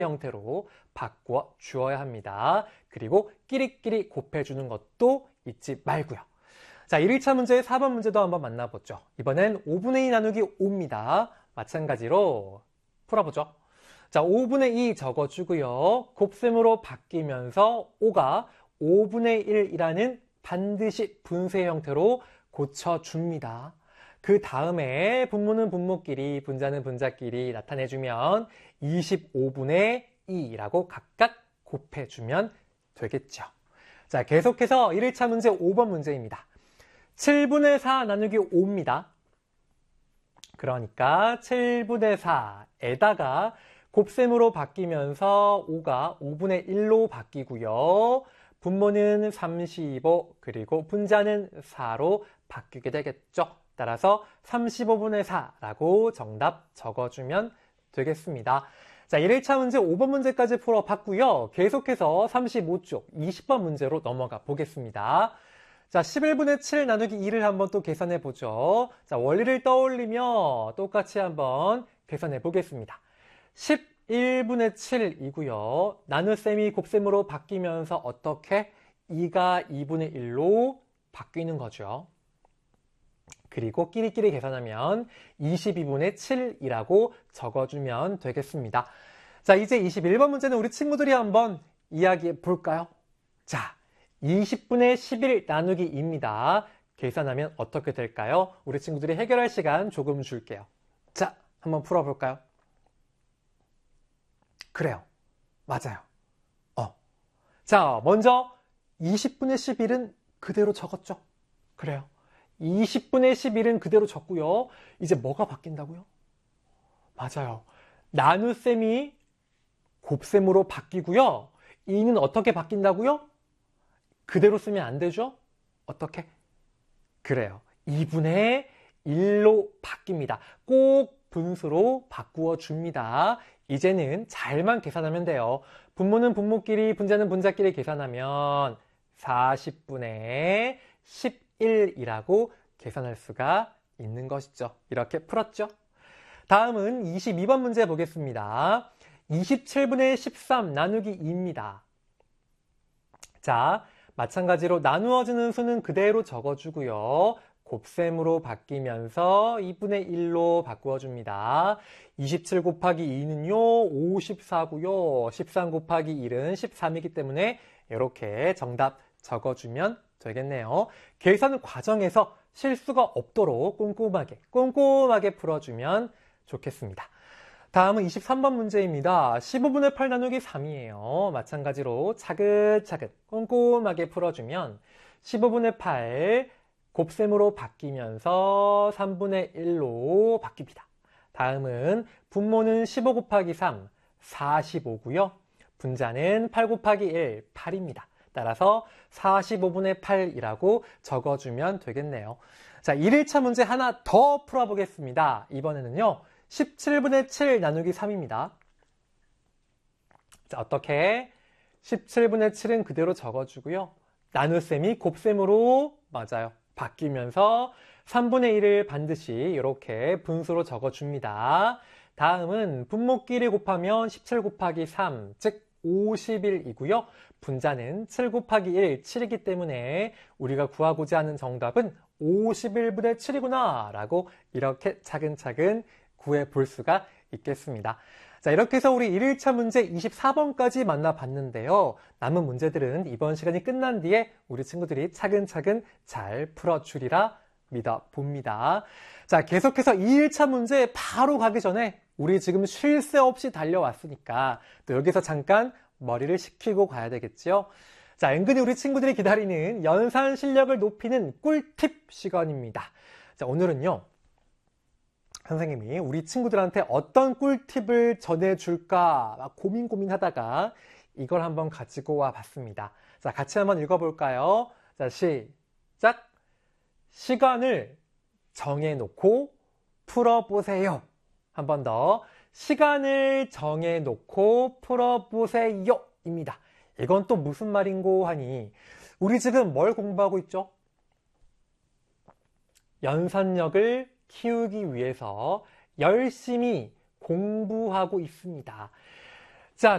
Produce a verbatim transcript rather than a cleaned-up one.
형태로 바꾸어 주어야 합니다. 그리고 끼리끼리 곱해주는 것도 잊지 말고요. 자, 일 일차 문제의 사 번 문제도 한번 만나보죠. 이번엔 오분의 이 나누기 오입니다. 마찬가지로 풀어보죠. 자, 오분의 이 적어주고요. 곱셈으로 바뀌면서 오가 오분의 일이라는 반드시 분수의 형태로 고쳐줍니다. 그 다음에 분모는 분모끼리, 분자는 분자끼리 나타내주면 이십오분의 이라고 각각 곱해주면 되겠죠. 자, 계속해서 일 일차 문제 오 번 문제입니다. 칠분의 사 나누기 오입니다. 그러니까 칠분의 사에다가 곱셈으로 바뀌면서 오가 오분의 일로 바뀌고요. 분모는 삼십오, 그리고 분자는 사로 바뀌게 되겠죠. 따라서 삼십오분의 사라고 정답 적어주면 되겠습니다. 자, 일 일차 문제 오 번 문제까지 풀어봤고요. 계속해서 삼십오 쪽 이십 번 문제로 넘어가 보겠습니다. 자, 십일분의 칠 나누기 이를 한번 또 계산해 보죠. 자, 원리를 떠올리며 똑같이 한번 계산해 보겠습니다. 십일분의 칠이고요. 나눗셈이 곱셈으로 바뀌면서 어떻게? 이가 이분의 일로 바뀌는 거죠. 그리고 끼리끼리 계산하면 이십이분의 칠이라고 적어주면 되겠습니다. 자, 이제 이십일 번 문제는 우리 친구들이 한번 이야기해 볼까요? 자, 이십분의 십일 나누기 이입니다. 계산하면 어떻게 될까요? 우리 친구들이 해결할 시간 조금 줄게요. 자, 한번 풀어볼까요? 그래요. 맞아요. 어. 자, 먼저 이십분의 십일은 그대로 적었죠? 그래요. 이십분의 십일은 그대로 적고요. 이제 뭐가 바뀐다고요? 맞아요. 나눗셈이 곱셈으로 바뀌고요. 이는 어떻게 바뀐다고요? 그대로 쓰면 안 되죠? 어떻게? 그래요. 이분의 일로 바뀝니다. 꼭 분수로 바꾸어 줍니다. 이제는 잘만 계산하면 돼요. 분모는 분모끼리, 분자는 분자끼리 계산하면 사십분의 십일이라고 계산할 수가 있는 것이죠. 이렇게 풀었죠? 다음은 이십이 번 문제 보겠습니다. 이십칠분의 십삼 나누기 이입니다. 자, 마찬가지로 나누어지는 수는 그대로 적어주고요. 곱셈으로 바뀌면서 이분의 일로 바꾸어줍니다. 이십칠 곱하기 이는요, 오십사고요. 십삼 곱하기 일은 십삼이기 때문에 이렇게 정답 적어주면 되겠네요. 계산 과정에서 실수가 없도록 꼼꼼하게, 꼼꼼하게 풀어주면 좋겠습니다. 다음은 이십삼 번 문제입니다. 십오분의 팔 나누기 삼이에요. 마찬가지로 차근차근 꼼꼼하게 풀어주면 십오분의 팔 곱셈으로 바뀌면서 삼분의 일로 바뀝니다. 다음은 분모는 십오 곱하기 삼, 사십오고요. 분자는 팔 곱하기 일, 팔입니다. 따라서 사십오분의 팔이라고 적어주면 되겠네요. 자, 일 일차 문제 하나 더 풀어보겠습니다. 이번에는요. 십칠분의 칠 나누기 삼입니다. 자, 어떻게? 십칠분의 칠은 그대로 적어주고요. 나눗셈이 곱셈으로, 맞아요, 바뀌면서 삼분의 일을 반드시 이렇게 분수로 적어줍니다. 다음은 분모끼리 곱하면 십칠 곱하기 삼, 즉 오십일이고요. 분자는 칠 곱하기 일, 칠이기 때문에 우리가 구하고자 하는 정답은 오십일분의 칠이구나 라고 이렇게 차근차근 구해볼 수가 있겠습니다. 자, 이렇게 해서 우리 일 일차 문제 이십사 번까지 만나봤는데요. 남은 문제들은 이번 시간이 끝난 뒤에 우리 친구들이 차근차근 잘 풀어주리라 믿어봅니다. 자, 계속해서 이 일차 문제 바로 가기 전에 우리 지금 쉴 새 없이 달려왔으니까 또 여기서 잠깐 머리를 식히고 가야 되겠죠. 자, 은근히 우리 친구들이 기다리는 연산 실력을 높이는 꿀팁 시간입니다. 자, 오늘은요. 선생님이 우리 친구들한테 어떤 꿀팁을 전해줄까 막 고민 고민하다가 이걸 한번 가지고 와 봤습니다. 자, 같이 한번 읽어볼까요? 자, 시작! 시간을 정해놓고 풀어보세요. 한 번 더. 시간을 정해놓고 풀어보세요. 입니다. 이건 또 무슨 말인고 하니 우리 지금 뭘 공부하고 있죠? 연산력을 키우기 위해서 열심히 공부하고 있습니다.